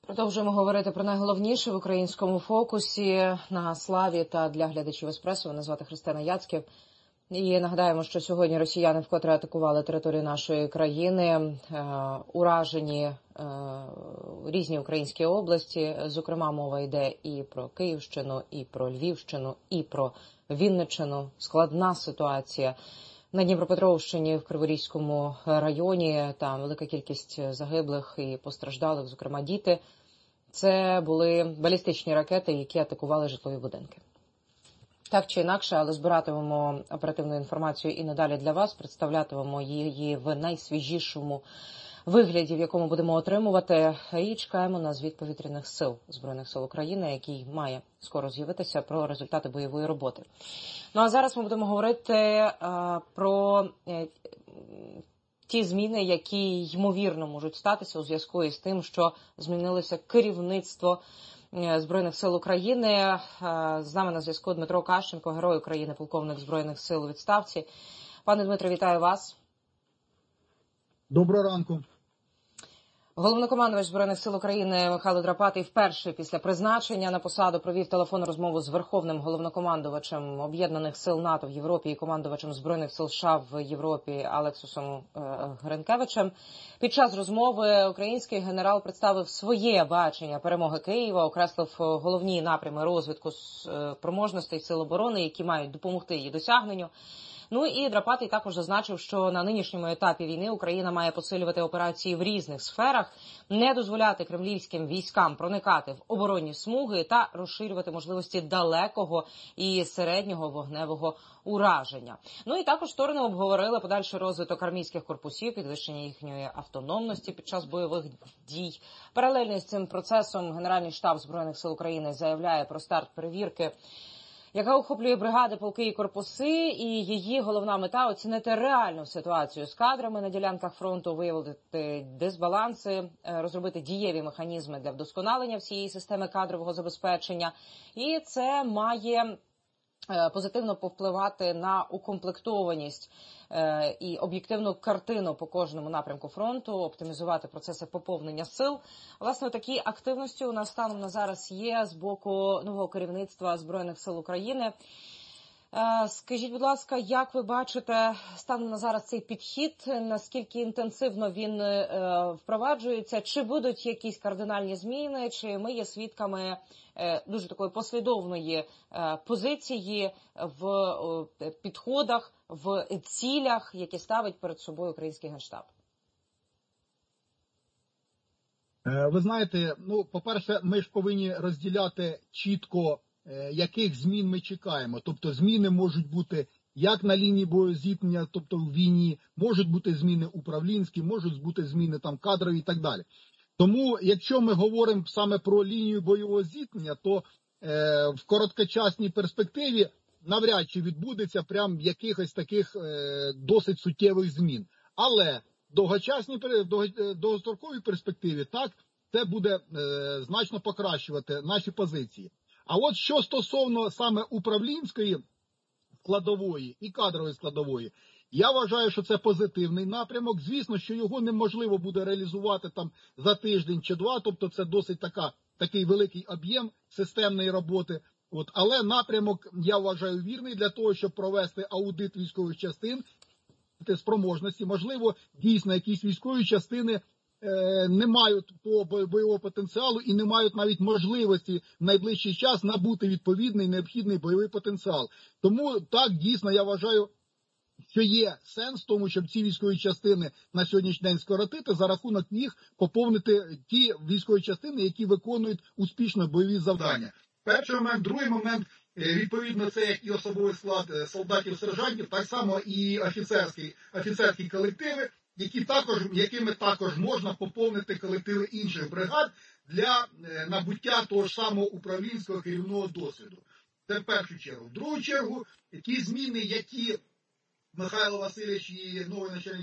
Продовжуємо говорити про найголовніше в українському фокусі на Славі та для глядачів Еспресо. Мене звати Христина Яцьків. І нагадаємо, що сьогодні росіяни вкотре атакували територію нашої країни, уражені різні українські області. Зокрема, мова йде і про Київщину, і про Львівщину, і про Вінниччину. Складна ситуація. На Дніпропетровщині, в Криворізькому районі, там велика кількість загиблих і постраждалих, зокрема діти. Це були балістичні ракети, які атакували житлові будинки. Так чи інакше, але збиратимемо оперативну інформацію і надалі для вас, представлятимемо її в найсвіжішому вигляді, в якому будемо отримувати, і чекаємо на звіт повітряних сил Збройних сил України, який має скоро з'явитися, про результати бойової роботи. Ну а зараз ми будемо говорити про ті зміни, які ймовірно можуть статися у зв'язку із тим, що змінилося керівництво Збройних сил України. З нами на зв'язку Дмитро Кащенко, герой України, полковник Збройних сил у відставці. Пане Дмитро, вітаю вас. Доброго ранку. Головнокомандувач Збройних сил України Михайло Драпатий вперше після призначення на посаду провів телефонну розмову з Верховним головнокомандувачем Об'єднаних сил НАТО в Європі і командувачем Збройних сил США в Європі Алексусом Гринкевичем. Під час розмови український генерал представив своє бачення перемоги Києва, окреслив головні напрями розвитку спроможностей сил оборони, які мають допомогти її досягненню. Ну і Драпатий також зазначив, що на нинішньому етапі війни Україна має посилювати операції в різних сферах, не дозволяти кремлівським військам проникати в оборонні смуги та розширювати можливості далекого і середнього вогневого ураження. Ну і також сторони обговорили подальший розвиток армійських корпусів, підвищення їхньої автономності під час бойових дій. Паралельно з цим процесом Генеральний штаб Збройних сил України заявляє про старт перевірки, яка охоплює бригади, полки і корпуси, і її головна мета – оцінити реальну ситуацію з кадрами на ділянках фронту, виявити дисбаланси, розробити дієві механізми для вдосконалення всієї системи кадрового забезпечення. І це має позитивно повпливати на укомплектованість і об'єктивну картину по кожному напрямку фронту, оптимізувати процеси поповнення сил. Власне, такі активності у нас станом на зараз є з боку нового керівництва Збройних сил України. Скажіть, будь ласка, як ви бачите станом на зараз цей підхід, наскільки інтенсивно він впроваджується, чи будуть якісь кардинальні зміни, чи ми є свідками дуже такої послідовної позиції в підходах, в цілях, які ставить перед собою український Генштаб? Ви знаєте, по-перше, ми ж повинні розділяти чітко, яких змін ми чекаємо. Тобто зміни можуть бути як на лінії боєзіткнення, тобто в війні, можуть бути зміни управлінські, можуть бути зміни там кадрові і так далі. Тому, якщо ми говоримо саме про лінію бойового зіткнення, то в короткочасній перспективі навряд чи відбудеться прям якихось таких досить суттєвих змін. Але в довгостроковій перспективі, так, це буде значно покращувати наші позиції. А от що стосовно саме управлінської складової і кадрової складової, я вважаю, що це позитивний напрямок. Звісно, що його неможливо буде реалізувати там за тиждень чи два, тобто це досить такий великий об'єм системної роботи. Але напрямок, я вважаю, вірний для того, щоб провести аудит військових частин, спроможності. Можливо, дійсно, якісь військові частини не мають бойового потенціалу і не мають навіть можливості в найближчий час набути відповідний необхідний бойовий потенціал. Тому так, дійсно, я вважаю, що є сенс в тому, щоб ці військові частини на сьогоднішній день скоротити, за рахунок їх поповнити ті військові частини, які виконують успішно бойові завдання. Перший момент. Другий момент, відповідно, це як і особовий склад солдатів-сержантів, так само і офіцерські колективи, якими також можна поповнити колективи інших бригад для набуття того ж самого управлінського керівного досвіду. Це в першу чергу. В другу чергу, ті зміни, які Михайло Васильович і новий начальник